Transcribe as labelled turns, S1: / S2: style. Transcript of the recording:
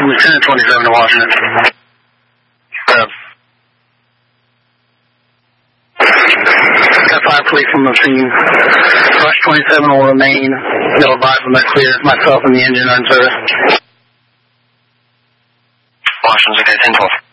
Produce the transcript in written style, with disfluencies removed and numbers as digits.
S1: Lieutenant 27 to Washington. Got 5 police on the scene. Rush 27 will remain. They'll advise when they're clear. Myself and the engine are in service.
S2: Washington's okay, 10-12.